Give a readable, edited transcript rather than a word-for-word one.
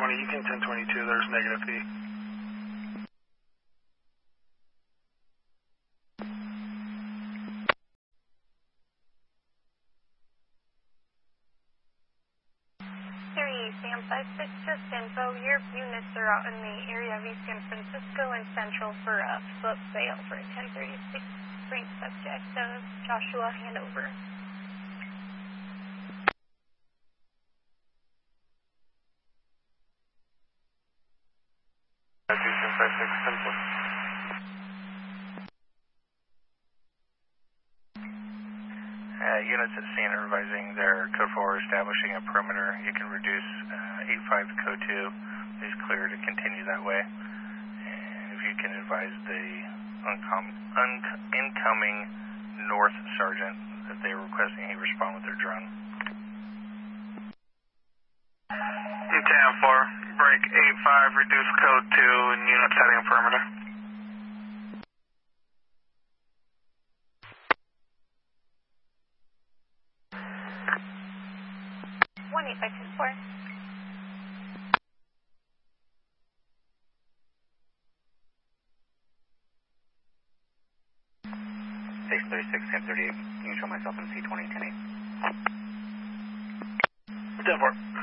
Eugene 1022, there's negative P. Sam 56, just info. Your units are out in the area of East San Francisco and Central for a foot bail for a 1036 Street subject of Joshua Hanover. Units at scene are revising their code 4, establishing a perimeter. You can reduce 85 to code 2. Please clear to continue that way. And if you can advise the incoming North Sergeant that they are requesting he respond with their drone. Tan 4, break 85, reduce code 2, and unit setting a perimeter. 18524. Station 36, Sam 38. You can show myself in C20 10-8. 10-4.